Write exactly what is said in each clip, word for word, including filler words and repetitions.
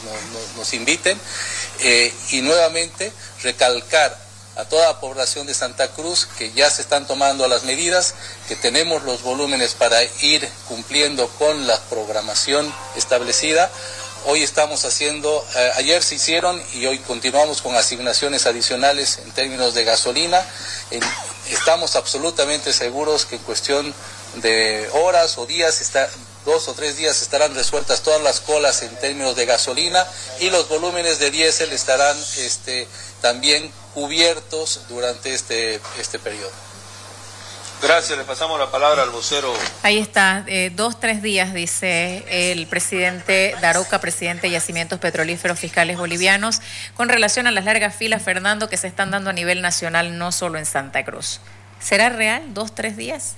nos, nos inviten, eh, y nuevamente recalcar a toda la población de Santa Cruz que ya se están tomando las medidas, que tenemos los volúmenes para ir cumpliendo con la programación establecida. Hoy estamos haciendo, eh, ayer se hicieron y hoy continuamos con asignaciones adicionales en términos de gasolina. En, estamos absolutamente seguros que en cuestión de horas o días, está, dos o tres días estarán resueltas todas las colas en términos de gasolina, y los volúmenes de diésel estarán este, también cubiertos durante este, este periodo. Gracias, le pasamos la palabra al vocero. Ahí está, eh, dos, tres días, dice el presidente Daroca, presidente de Yacimientos Petrolíferos Fiscales Bolivianos, con relación a las largas filas, Fernando, que se están dando a nivel nacional, no solo en Santa Cruz. ¿Será real? ¿Dos, tres días?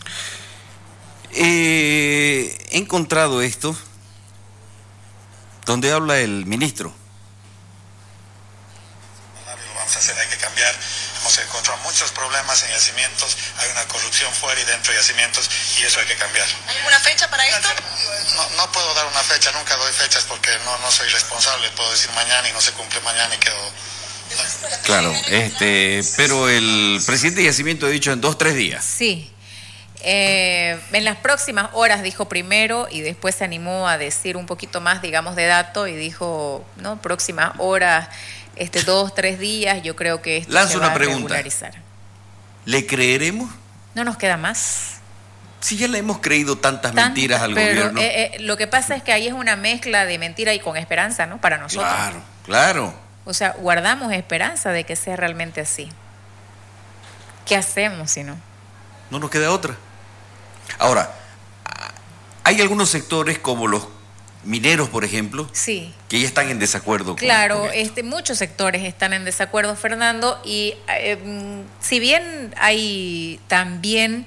Eh, he encontrado esto donde habla el ministro. Lo vamos a hacer, hay que cambiar. Hemos encontrado muchos problemas en yacimientos, hay una corrupción fuera y dentro de yacimientos, y eso hay que cambiar. ¿Hay alguna fecha para esto? No, no puedo dar una fecha, nunca doy fechas porque no, no soy responsable. Puedo decir mañana y no se cumple mañana y quedo... Claro, este, pero el presidente de Yacimiento ha dicho en dos, tres días. Sí. Eh, en las próximas horas dijo primero, y después se animó a decir un poquito más, digamos, de dato, y dijo, no, próximas horas, este, dos, tres días. Yo creo que esto Lanzo se una va pregunta. a regularizar. ¿Le creeremos? No nos queda más. Si ya le hemos creído tantas Tanto, mentiras al pero, gobierno. Eh, eh, lo que pasa es que ahí es una mezcla de mentira y con esperanza, ¿no? Para nosotros. Claro, claro. O sea, guardamos esperanza de que sea realmente así. ¿Qué hacemos si no? No nos queda otra. Ahora, hay algunos sectores como los mineros, por ejemplo, sí, que ya están en desacuerdo. Claro, con, con este, muchos sectores están en desacuerdo, Fernando, y eh, si bien hay también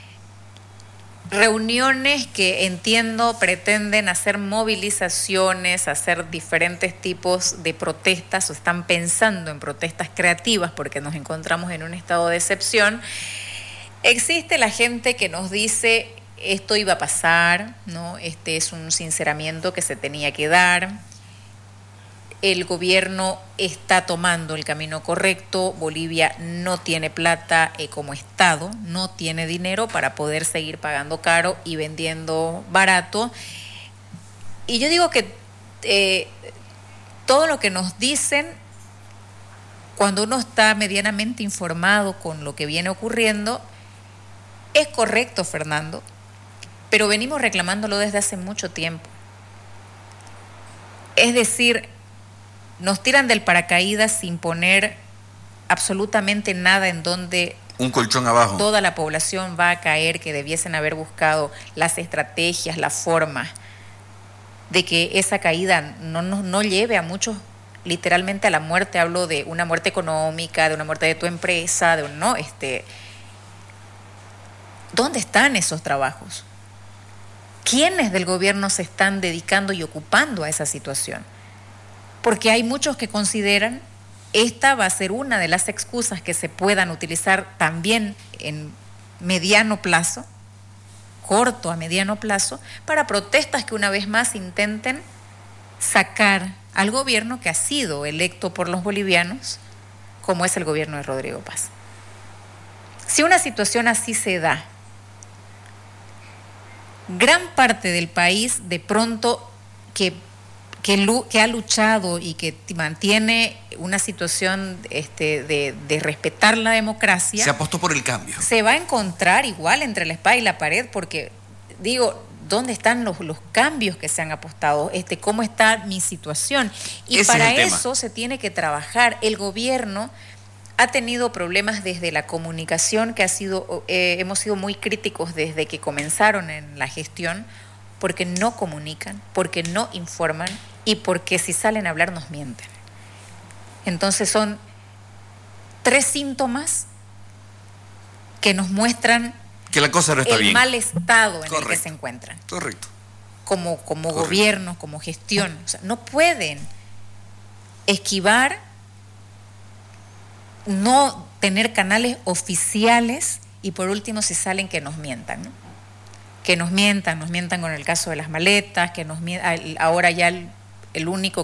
reuniones que entiendo pretenden hacer movilizaciones, hacer diferentes tipos de protestas, o están pensando en protestas creativas porque nos encontramos en un estado de excepción, existe la gente que nos dice esto iba a pasar, ¿no? Este es un sinceramiento que se tenía que dar. El gobierno está tomando el camino correcto. Bolivia no tiene plata eh, como Estado, no tiene dinero para poder seguir pagando caro y vendiendo barato. Y yo digo que eh, todo lo que nos dicen, cuando uno está medianamente informado con lo que viene ocurriendo, es correcto, Fernando, pero venimos reclamándolo desde hace mucho tiempo. Es decir, nos tiran del paracaídas sin poner absolutamente nada en donde un colchón abajo toda la población va a caer, que debiesen haber buscado las estrategias, la forma de que esa caída no, no, no lleve a muchos literalmente a la muerte. Hablo de una muerte económica, de una muerte de tu empresa, de un, no, este, ¿dónde están esos trabajos? ¿Quiénes del gobierno se están dedicando y ocupando a esa situación? Porque hay muchos que consideran esta va a ser una de las excusas que se puedan utilizar también en mediano plazo, corto a mediano plazo, para protestas que una vez más intenten sacar al gobierno que ha sido electo por los bolivianos, como es el gobierno de Rodrigo Paz. Si una situación así se da, gran parte del país de pronto que, que, que ha luchado y que mantiene una situación este, de, de respetar la democracia, se apostó por el cambio, se va a encontrar igual entre la espada y la pared, porque digo, ¿dónde están los, los cambios que se han apostado? Este, ¿cómo está mi situación? Y ese para es el eso tema. Se tiene que trabajar. El gobierno ha tenido problemas desde la comunicación, que ha sido, eh, hemos sido muy críticos desde que comenzaron en la gestión, porque no comunican, porque no informan y porque si salen a hablar nos mienten. Entonces son tres síntomas que nos muestran que la cosa no está el bien. mal estado en Correcto. el que se encuentran. Correcto. Como, como Correcto. gobierno, como gestión. O sea, no pueden esquivar, no tener canales oficiales y por último si salen que nos mientan, ¿no? Que nos mientan, nos mientan con el caso de las maletas, que nos mientan, ahora ya el, el único